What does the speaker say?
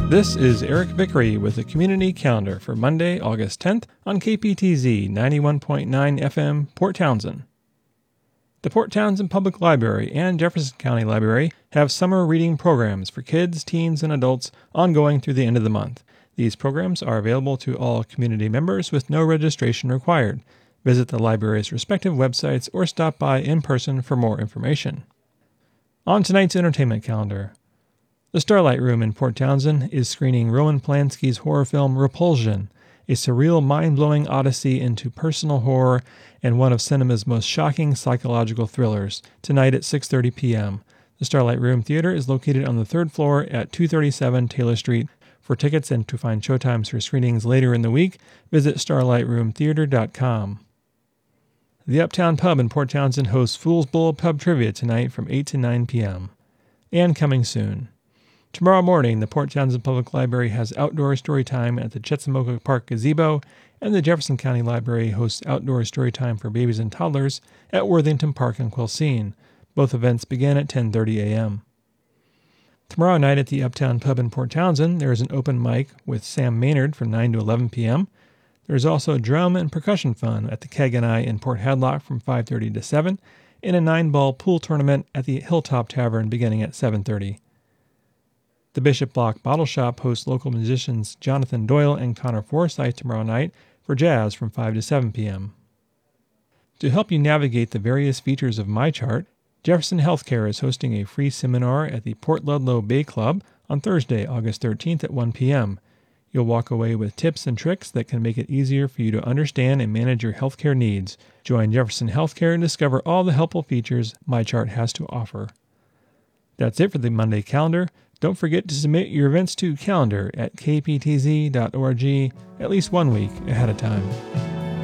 This is Eric Vickery with the Community Calendar for Monday, August 10th on KPTZ 91.9 FM, Port Townsend. The Port Townsend Public Library and Jefferson County Library have summer reading programs for kids, teens, and adults ongoing through the end of the month. These programs are available to all community members with no registration required. Visit the library's respective websites or stop by in person for more information. On tonight's entertainment calendar, the Starlight Room in Port Townsend is screening Roman Polanski's horror film Repulsion, a surreal, mind-blowing odyssey into personal horror and one of cinema's most shocking psychological thrillers, tonight at 6:30 p.m. The Starlight Room Theater is located on the third floor at 237 Taylor Street. For tickets and to find showtimes for screenings later in the week, visit starlightroomtheater.com. The Uptown Pub in Port Townsend hosts Fool's Bowl Pub Trivia tonight from 8 to 9 p.m. And coming soon, tomorrow morning, the Port Townsend Public Library has outdoor story time at the Chetzemoka Park Gazebo, and the Jefferson County Library hosts outdoor story time for babies and toddlers at Worthington Park in Quilcene. Both events begin at 10:30 a.m. Tomorrow night at the Uptown Pub in Port Townsend, there is an open mic with Sam Maynard from 9 to 11 p.m. There is also drum and percussion fun at the Keg and I in Port Hadlock from 5:30 to 7, and a 9-ball pool tournament at the Hilltop Tavern beginning at 7:30. The Bishop Block Bottle Shop hosts local musicians Jonathan Doyle and Connor Forsyth tomorrow night for jazz from 5 to 7 p.m. To help you navigate the various features of MyChart, Jefferson Healthcare is hosting a free seminar at the Port Ludlow Bay Club on Thursday, August 13th at 1 p.m. You'll walk away with tips and tricks that can make it easier for you to understand and manage your healthcare needs. Join Jefferson Healthcare and discover all the helpful features MyChart has to offer. That's it for the Monday calendar. Don't forget to submit your events to calendar at kptz.org at least 1 week ahead of time.